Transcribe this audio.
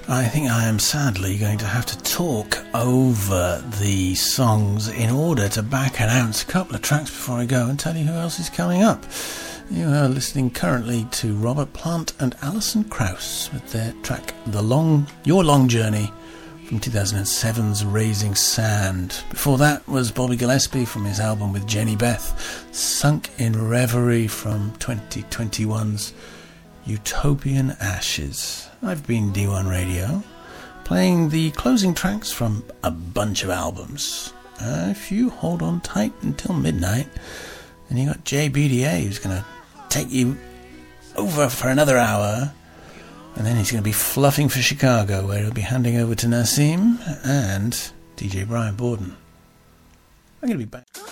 I think I am sadly going to have to talk over the songs in order to back announce a couple of tracks before I go and tell you who else is coming up. You are listening currently to Robert Plant and Alison Krauss with their track Your Long Journey from 2007's Raising Sand. Before that was Bobby Gillespie from his album with Jenny Beth, Sunk in Reverie from 2021's Utopian Ashes. I've been D1 Radio, playing the closing tracks from a bunch of albums. If you hold on tight until midnight, then you got JBDA who's going to take you over for another hour, and then he's going to be fluffing for Chicago, where he'll be handing over to Nassim and DJ Brian Borden. I'm going to be back.